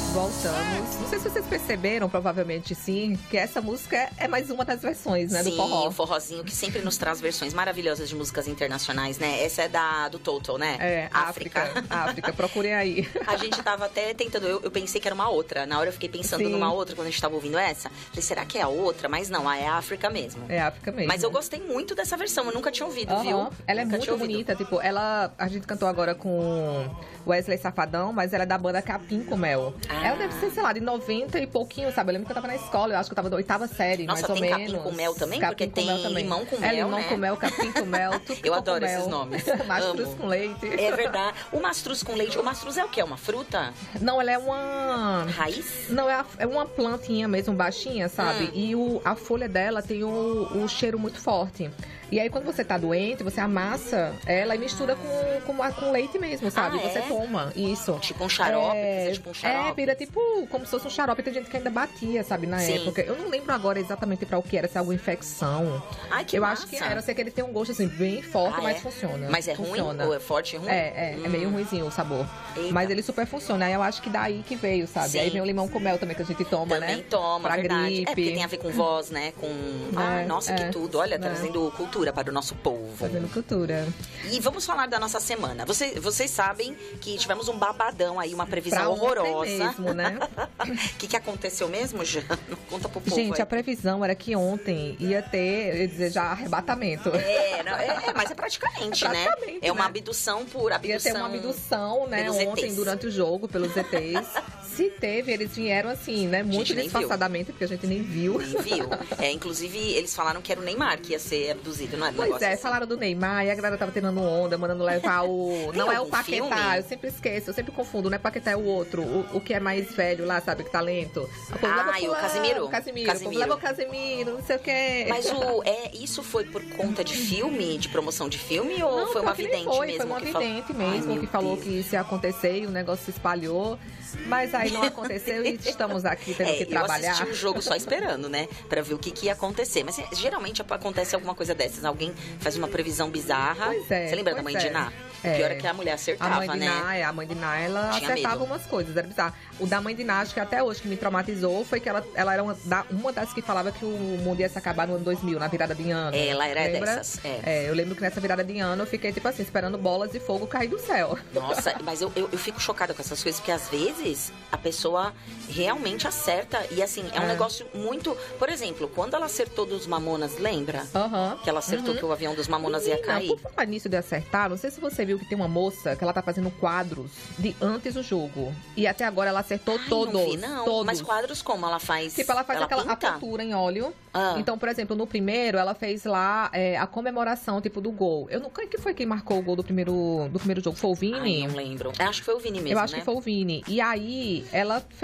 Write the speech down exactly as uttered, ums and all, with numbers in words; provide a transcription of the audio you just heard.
Voltamos. Não sei se vocês perceberam, provavelmente sim, que essa música é mais uma das versões, né, Sim, do forró. o forrozinho que sempre nos traz versões maravilhosas de músicas internacionais, né? Essa é da do Total, né? É, África. África, África. Procurem aí. A gente tava até tentando, eu, eu pensei que era uma outra. Na hora eu fiquei pensando Sim. numa outra, quando a gente tava ouvindo essa. Falei, será que é a outra? Mas não, é a África mesmo. É África mesmo. Mas eu gostei muito dessa versão, eu nunca tinha ouvido, Uhum. viu? Ela é Nunca tinha muito ouvido. bonita, tipo, ela... A gente cantou agora com Wesley Safadão, mas ela é da banda Capim com Mel. Ah. Ela deve ser, sei lá, de noventa e pouquinho, sabe? Eu lembro que eu tava na escola, eu acho que eu tava na oitava série, Nossa, mais ou tem menos. capim com mel também? Capim Porque com tem mel também. limão com É, mel, limão né? com mel, capim com mel, tudo Eu com adoro mel. esses nomes. Mastruz Amo. com leite. É verdade. O mastruz com leite, o mastruz é o quê? É uma fruta? Não, ela é uma... Raiz? Não, é, a- é uma plantinha mesmo, baixinha, sabe? Hum. E o, a folha dela tem o, o cheiro muito forte. E aí, quando você tá doente, você amassa ela e mistura com, com, a- com leite mesmo, sabe? Ah, Você é? toma isso. Tipo um xarope? É, Precisa tipo um xarope? é, vira tipo como se fosse um xarope. Tem gente que ainda batia, sabe, na Sim. época. Eu não lembro agora exatamente pra o que era, se é alguma infecção. Ai, que Eu massa. acho que era. Eu sei que ele tem um gosto, assim, bem forte, Ah, mas é? funciona. Mas é funciona. ruim? Ou é forte e ruim? É, é, é meio Hum. ruimzinho o sabor. Eita. Mas ele super funciona. Aí eu acho que daí que veio, sabe? Sim. Aí vem o limão com mel também que a gente toma, Também né? toma, Pra verdade. gripe. É, porque tem a ver com voz, né? Com... Ah, É, nossa, é, que tudo. Olha, é. trazendo cultura para o nosso povo. Fazendo cultura. E vamos falar da nossa semana. Você, vocês sabem que tivemos um babadão aí, uma previsão Pra ontem horrorosa. mesmo, né? O que, que aconteceu mesmo, Jana? Conta pro povo Gente, aí. a previsão era que ontem ia ter, eu ia dizer já, arrebatamento. É, não, é, é, mas é praticamente, É né? praticamente, É uma né? abdução por abdução. Ia ter uma abdução, né, pelos ontem, E Tês. durante o jogo, pelos E Tês. Se teve, eles vieram assim, né, muito nem viu. disfarçadamente, porque a gente nem viu. Nem viu. É, inclusive, eles falaram que era o Neymar que ia ser abduzido, não é? Pois negócio é, assim. falaram do Neymar e a galera tava tirando onda, mandando levar o... Tem Não é o algum Paquetá, filme? eu sempre esqueço, eu sempre confundo, não é Paquetá, é o outro, o, o que é mais velho lá, sabe, que tá lento. O povo Ah, leva e o fulano, Casimiro. O Casimiro, o Casimiro. povo leva o Casimiro, não sei o quê. Mas o, é, isso foi por conta de filme, de promoção de filme, ou Não, foi uma pior que nem vidente foi, mesmo? Foi uma que falou? vidente Ai, mesmo meu que falou Deus. que isso ia acontecer e o negócio se espalhou. Mas aí não aconteceu e estamos aqui tendo É, que eu trabalhar. assisti o jogo só esperando, né? Pra ver o que, que ia acontecer. Mas assim, geralmente acontece alguma coisa dessas. Alguém faz uma previsão bizarra. Pois é, Você lembra da pois mãe de é. Ná? É. Pior é que a mulher A acertava, mãe de né? Ná, é, a mãe de Ná, ela Tinha acertava medo. umas coisas, era bizarro. O da mãe de Ná, acho que até hoje que me traumatizou foi que ela, ela era uma, da- uma das que falava que o mundo ia se acabar no ano dois mil, na virada de ano. Ela era Lembra? dessas, é. É, eu lembro que nessa virada de ano eu fiquei, tipo assim, esperando bolas de fogo cair do céu. Nossa, mas eu, eu, eu fico chocada com essas coisas, porque às vezes a pessoa realmente acerta. E assim, é um É. negócio muito... Por exemplo, quando ela acertou dos Mamonas, lembra? Aham. Que ela acertou Uhum. que o avião dos Mamonas ia Menina, cair. por falar nisso de acertar, não sei se você viu que tem uma moça que ela tá fazendo quadros de antes do jogo. E até agora ela acertou Ai, todos. não vi, não. Todos. Mas quadros como? Ela faz... Tipo, ela faz aquela a pinta? pintura em óleo. Ah. Então, por exemplo, no primeiro, ela fez lá é, a comemoração, tipo, do gol. Eu não... Quem que foi quem marcou o gol do primeiro, do primeiro jogo? Foi o Vini? Ai, não lembro. Acho que foi o Vini mesmo, Eu acho né? que foi o Vini. E aí, ela